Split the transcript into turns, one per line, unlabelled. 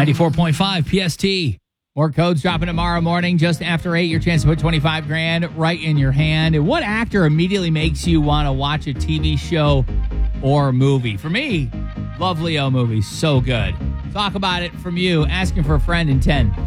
94.5 PST. More codes dropping tomorrow morning just after 8. Your chance to put 25 grand right in your hand. And what actor immediately makes you want to watch a TV show or movie? For me, love Leo movies. So good. Talk about it from you. Asking for a friend in 10.